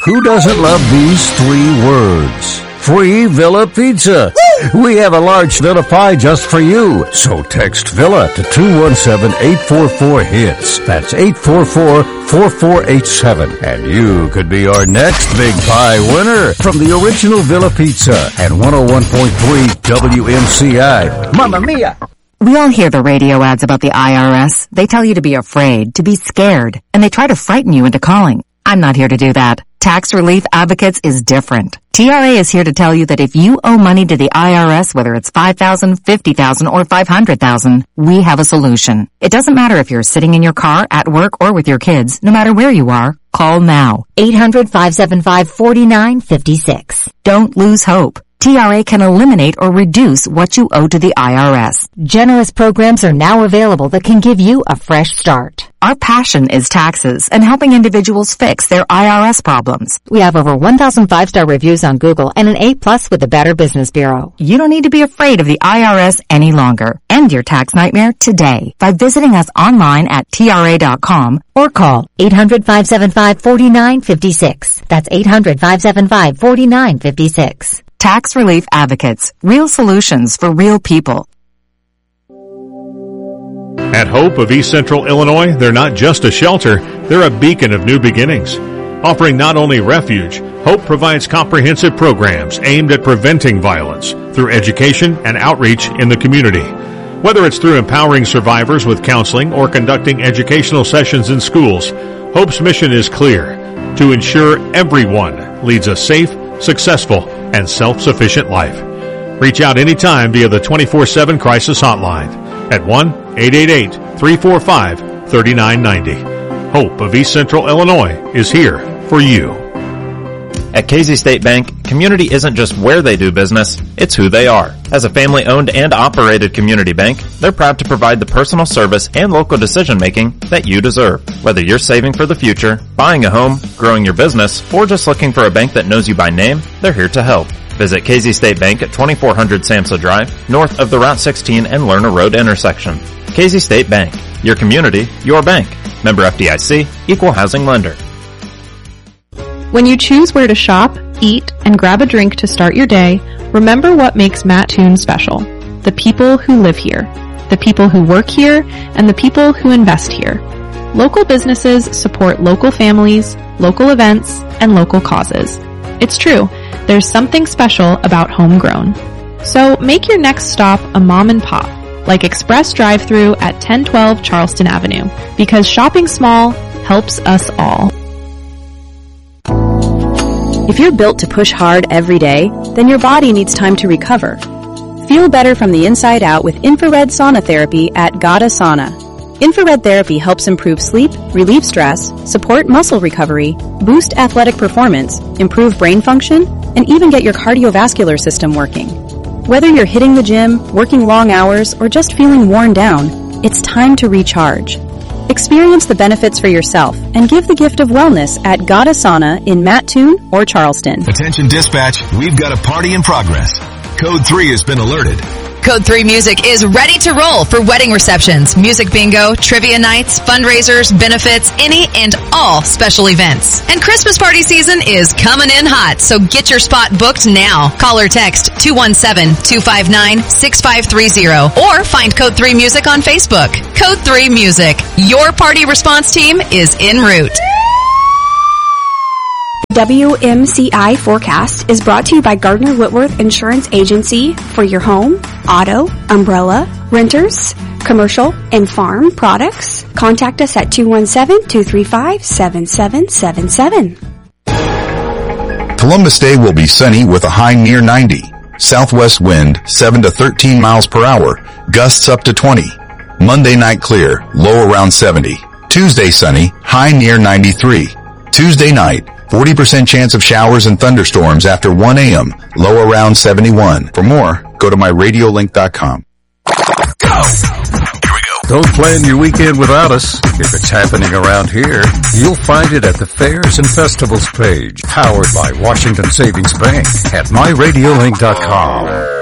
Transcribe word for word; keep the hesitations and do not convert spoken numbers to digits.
Who doesn't love these three words? Free Villa Pizza. Woo! We have a large Villa pie just for you. So text Villa to two one seven, eight four four, HITS. That's eight four four, four four eight seven. And you could be our next big pie winner from the original Villa Pizza at one oh one point three W M C I. Mamma mia! We all hear the radio ads about the I R S. They tell you to be afraid, to be scared, and they try to frighten you into calling. I'm not here to do that. Tax Relief Advocates is different. T R A is here to tell you that if you owe money to the I R S, whether it's five thousand dollars, fifty thousand dollars, or five hundred thousand dollars, we have a solution. It doesn't matter if you're sitting in your car, at work, or with your kids. No matter where you are, call now. eight hundred, five seven five, four nine five six. Don't lose hope. T R A can eliminate or reduce what you owe to the I R S. Generous programs are now available that can give you a fresh start. Our passion is taxes and helping individuals fix their I R S problems. We have over one thousand five-star reviews on Google and an A plus with the Better Business Bureau. You don't need to be afraid of the I R S any longer. End your tax nightmare today by visiting us online at T R A dot com or call eight hundred, five seven five, four nine five six. That's eight hundred, five seven five, four nine five six. Tax Relief Advocates. Real solutions for real people. At Hope of East Central Illinois, they're not just a shelter, they're a beacon of new beginnings. Offering not only refuge, Hope provides comprehensive programs aimed at preventing violence through education and outreach in the community. Whether it's through empowering survivors with counseling or conducting educational sessions in schools, Hope's mission is clear: to ensure everyone leads a safe, successful, and self-sufficient life. Reach out anytime via the twenty-four seven crisis hotline at one eight eight eight, three four five, three nine nine zero. Hope of East Central Illinois is here for you. At Casey State Bank, community isn't just where they do business, it's who they are. As a family-owned and operated community bank, they're proud to provide the personal service and local decision-making that you deserve. Whether you're saving for the future, buying a home, growing your business, or just looking for a bank that knows you by name, they're here to help. Visit Casey State Bank at twenty-four hundred Samsa Drive, north of the Route sixteen and Lerner Road intersection. Casey State Bank. Your community, your bank. Member F D I C, Equal Housing Lender. When you choose where to shop, eat, and grab a drink to start your day, remember what makes Mattoon special. The people who live here, the people who work here, and the people who invest here. Local businesses support local families, local events, and local causes. It's true, there's something special about homegrown. So make your next stop a mom and pop, like Express Drive-Thru at ten twelve Charleston Avenue, because shopping small helps us all. If you're built to push hard every day, then your body needs time to recover. Feel better from the inside out with infrared sauna therapy at Gada Sauna. Infrared therapy helps improve sleep, relieve stress, support muscle recovery, boost athletic performance, improve brain function, and even get your cardiovascular system working. Whether you're hitting the gym, working long hours, or just feeling worn down, it's time to recharge. Experience the benefits for yourself and give the gift of wellness at Gada Sauna in Mattoon or Charleston. Attention dispatch, we've got a party in progress. Code three has been alerted. Code three Music is ready to roll for wedding receptions, music bingo, trivia nights, fundraisers, benefits, any and all special events. And Christmas party season is coming in hot, so get your spot booked now. Call or text two one seven, two five nine, six five three zero or find Code three Music on Facebook. Code three Music, your party response team is en route. W M C I Forecast is brought to you by Gardner Whitworth Insurance Agency for your home, auto, umbrella, renters, commercial, and farm products. Contact us at two one seven, two three five, seven seven seven seven. Columbus Day will be sunny with a high near ninety. Southwest wind seven to thirteen miles per hour, gusts up to twenty. Monday night clear, low around seventy. Tuesday sunny, high near ninety-three. Tuesday night, forty percent chance of showers and thunderstorms after one a.m., low around seventy-one. For more, go to my radio link dot com. Go! Here we go. Don't plan your weekend without us. If it's happening around here, you'll find it at the Fairs and Festivals page, powered by Washington Savings Bank at my radio link dot com.